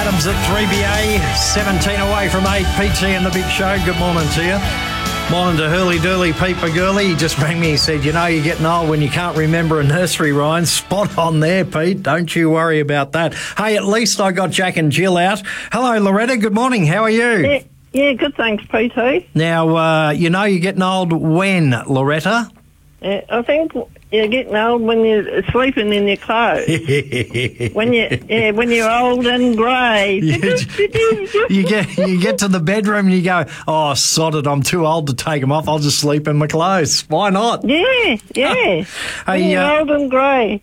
Adams at 3BA, 17 away from 8. PT and the Big Show. Good morning to you. Morning to Hurly Durly Pete Bagurley. He just rang me. He said, you know, you're getting old when you can't remember a nursery rhyme. Spot on there, Pete. Don't you worry about that. Hey, at least I got Jack and Jill out. Hello, Loretta. Good morning. How are you? Yeah, good, thanks, PT. Now, you know you're getting old when, Loretta? I think you're getting old when you're sleeping in your clothes. when you're old and grey. you get to the bedroom and you go, oh, sod it, I'm too old to take them off. I'll just sleep in my clothes. Why not? Yeah. When you're old and grey.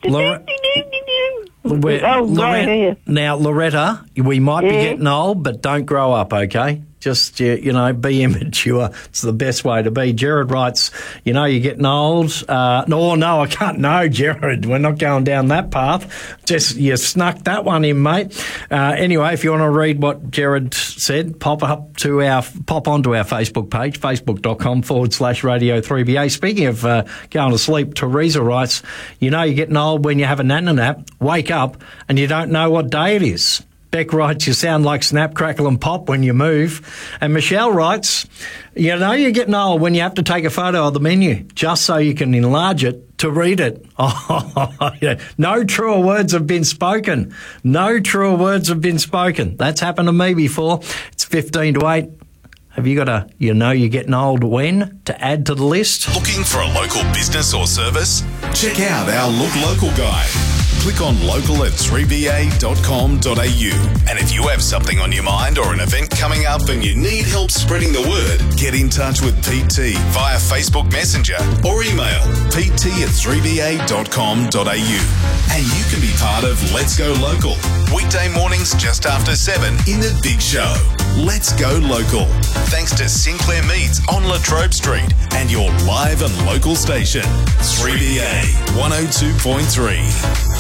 Now, Loretta, we might be getting old, but don't grow up, okay? Just, you know, be immature. It's the best way to be. Jared writes, you know, you're getting old. No, I can't. No, Jared, we're not going down that path. Just, you snuck that one in, mate. Anyway, if you want to read what Jared said, pop onto our Facebook page, facebook.com/Radio 3BA. Speaking of going to sleep, Teresa writes, you know, you're getting old when you have a nana nap, wake up, and you don't know what day it is. Beck writes, you sound like Snap, Crackle and Pop when you move. And Michelle writes, you know you're getting old when you have to take a photo of the menu just so you can enlarge it to read it. Oh, yeah. No truer words have been spoken. No truer words have been spoken. That's happened to me before. It's 15 to 8. Have you got a, you know you're getting old when, to add to the list? Looking for a local business or service? Check out our Look Local guide. Click on local at 3ba.com.au. And if you have something on your mind or an event coming up and you need help spreading the word, get in touch with PT via Facebook Messenger or email pt@3ba.com.au. And you can be part of Let's Go Local. Weekday mornings just after 7 in the Big Show. Let's Go Local. Thanks to Sinclair Meats on Latrobe Street and your live and local station, 3BA 102.3.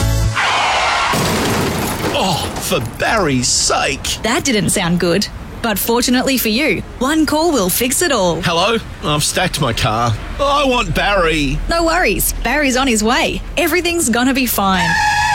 Oh, for Barry's sake. That didn't sound good. But fortunately for you, one call will fix it all. Hello? I've stacked my car. I want Barry. No worries. Barry's on his way. Everything's gonna be fine.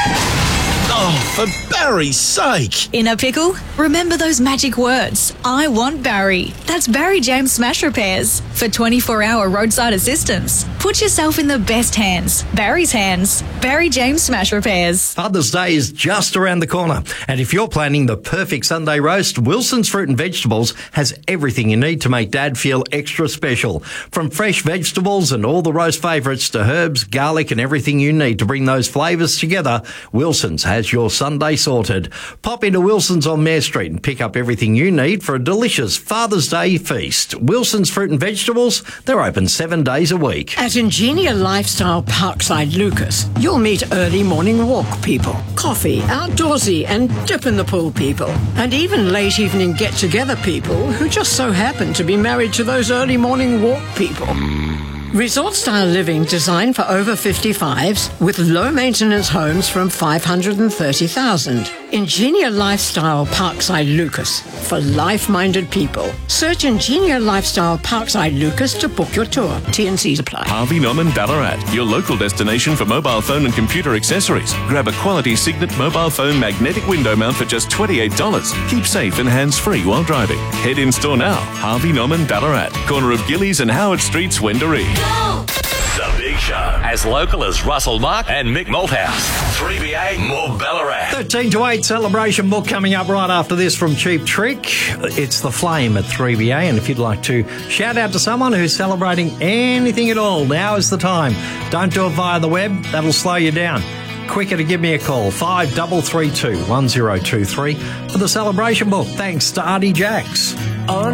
Oh, for Barry's sake. In a pickle? Remember those magic words. I want Barry. That's Barry James Smash Repairs. For 24-hour roadside assistance. Put yourself in the best hands. Barry's hands. Barry James Smash Repairs. Father's Day is just around the corner. And if you're planning the perfect Sunday roast, Wilson's Fruit and Vegetables has everything you need to make Dad feel extra special. From fresh vegetables and all the roast favourites to herbs, garlic and everything you need to bring those flavours together, Wilson's has your Sunday sorted. Pop into Wilson's on Mare Street and pick up everything you need for a delicious Father's Day feast. Wilson's Fruit and Vegetables, they're open 7 days a week. At Ingenia Lifestyle Parkside Lucas, you'll meet early morning walk people, coffee, outdoorsy and dip in the pool people, and even late evening get-together people who just so happen to be married to those early morning walk people. Resort-style living designed for over 55s with low-maintenance homes from $530,000. Ingenia Lifestyle Parkside Lucas for life-minded people. Search Ingenia Lifestyle Parkside Lucas to book your tour. T&Cs apply. Harvey Norman Ballarat, your local destination for mobile phone and computer accessories. Grab a quality Signet mobile phone magnetic window mount for just $28. Keep safe and hands-free while driving. Head in store now. Harvey Norman Ballarat, corner of Gillies and Howard Streets, Wendouree. The Big Show, as local as Russell Mark and Mick Malthouse. 3BA, more Ballarat. 13 to 8 celebration book coming up right after this from Cheap Trick. It's The Flame at 3BA, and if you'd like to shout out to someone who's celebrating anything at all, now is the time. Don't do it via the web, that'll slow you down. Quicker to give me a call, 5332 1023 for the celebration book. Thanks to Artie Jacks.